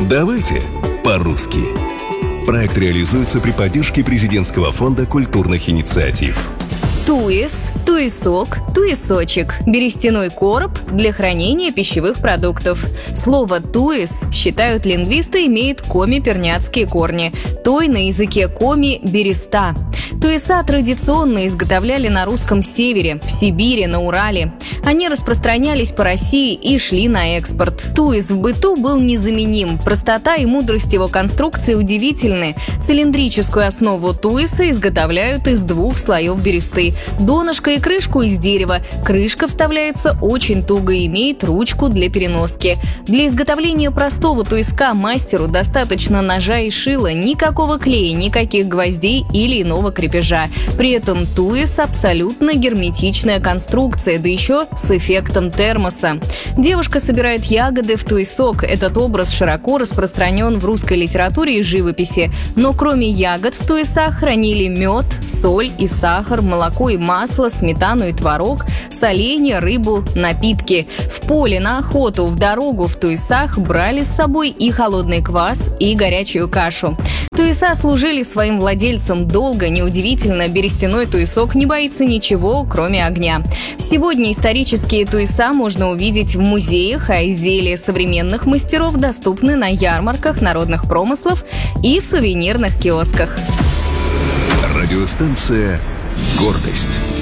Давайте по-русски. Проект реализуется при поддержке Президентского фонда культурных инициатив. Туис, туесок, туесочек – берестяной короб для хранения пищевых продуктов. Слово «туис», считают лингвисты, имеет коми-перняцкие корни. Той на языке коми – береста. Туеса традиционно изготовляли на русском севере, в Сибири, на Урале. Они распространялись по России и шли на экспорт. Туис в быту был незаменим. Простота и мудрость его конструкции удивительны. Цилиндрическую основу туиса изготовляют из 2 слоев бересты. Донышко и крышку из дерева. Крышка вставляется очень туго и имеет ручку для переноски. Для изготовления простого туиска мастеру достаточно ножа и шила, никакого клея, никаких гвоздей или иного крепежа. При этом туис абсолютно герметичная конструкция, да еще с эффектом термоса. Девушка собирает ягоды в туесок. Этот образ широко распространен в русской литературе и живописи. Но кроме ягод в туесах хранили мед, соль и сахар, молоко и масло, сметану и творог, соленья, рыбу, напитки. В поле, на охоту, в дорогу в туесах брали с собой и холодный квас, и горячую кашу. Туеса служили своим владельцам долго. Неудивительно, берестяной туесок не боится ничего, кроме огня. Сегодня исторические туеса можно увидеть в музеях, а изделия современных мастеров доступны на ярмарках народных промыслов и в сувенирных киосках. Радиостанция «Гордость».